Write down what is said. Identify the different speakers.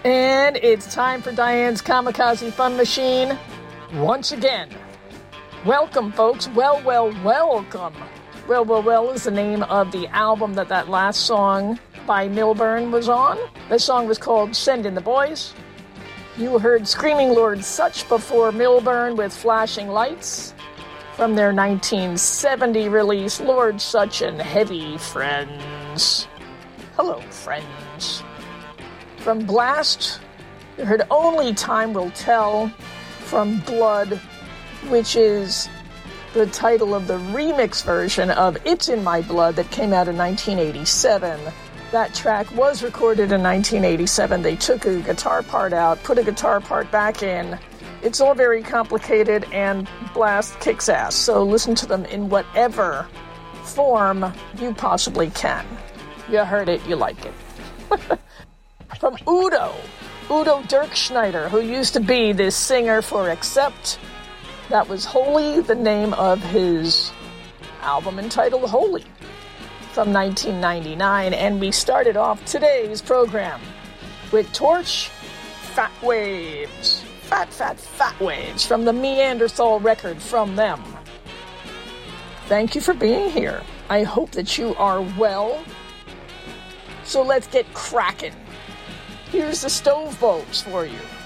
Speaker 1: And it's time for Diane's Kamikaze Fun Machine once again. Welcome, folks. Welcome. Well is the name of the album that last song by Milburn was on. The song was called Send in the Boys. You heard Screaming Lord Sutch before Milburn with Flashing Lights from their 1970 release, Lord Sutch and Heavy Friends. Hello, friends. From Blast, you heard Only Time Will Tell from Blood, which is the title of the remix version of It's in My Blood that came out in 1987. That track was recorded in 1987. They took a guitar part out, put a guitar part back in. It's all very complicated, and Blast kicks ass. So listen to them in whatever form you possibly can. You heard it, you like it. From Udo Dirkschneider, who used to be the singer for Accept. That was Holy, the name of his album entitled Holy, from 1999. And we started off today's program with Torch, Fat Waves. Fat Waves from the Neanderthal record from them. Thank you for being here. I hope that you are well. So let's get cracking. Here's the Stove Bulbs for you.